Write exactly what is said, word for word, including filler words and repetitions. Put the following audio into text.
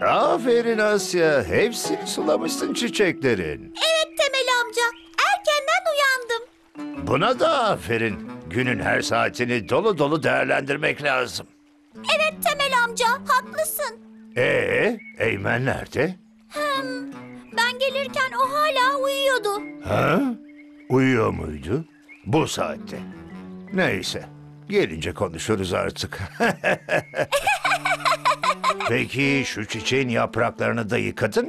Aferin Asya. Hepsini sulamışsın çiçeklerin. Evet Temel amca. Erkenden uyandım. Buna da aferin. Günün her saatini dolu dolu değerlendirmek lazım. Evet Temel amca, haklısın. Ee, Eymen nerede? Hmm, ben gelirken o hala uyuyordu. Ha? Uyuyor muydu? Bu saatte. Neyse. Gelince konuşuruz artık. Peki şu çiçeğin yapraklarını da yıkadın